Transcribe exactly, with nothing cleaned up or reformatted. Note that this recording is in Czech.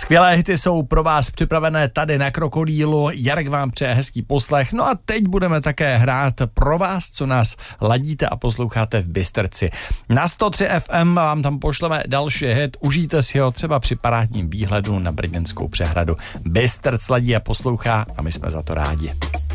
Skvělé hity jsou pro vás připravené tady na Krokodýlu. Jarek vám přeje hezký poslech. No a teď budeme také hrát pro vás, co nás ladíte a posloucháte v Bystrci. Na sto tři F M vám tam pošleme další hit. Užijte si ho třeba při parádním výhledu na Brněnskou přehradu. Bystrc ladí a poslouchá a my jsme za to rádi.